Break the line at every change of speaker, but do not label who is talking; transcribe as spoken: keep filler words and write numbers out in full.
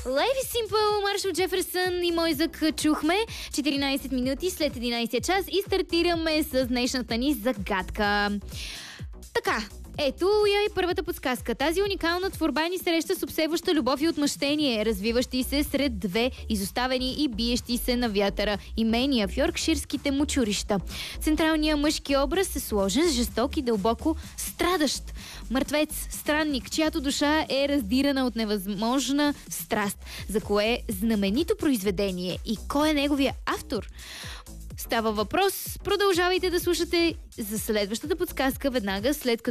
Life is Simple, Маршал Джеферсън и Мойзък чухме. четиринайсет минути след единайсет час и стартираме с днешната ни загадка. Така, ето я и първата подсказка. Тази уникална творба ни среща с обсебваща любов и отмъщение, развиващи се сред две изоставени и биещи се на вятъра имения в йоркширските мучурища. Централният мъжки образ е сложен, жесток и дълбоко страдащ. Мъртвец, странник, чиято душа е раздирана от невъзможна страст. За кое знаменито произведение и кой е неговия автор? Става въпрос. Продължавайте да слушате за следващата подсказка веднага след като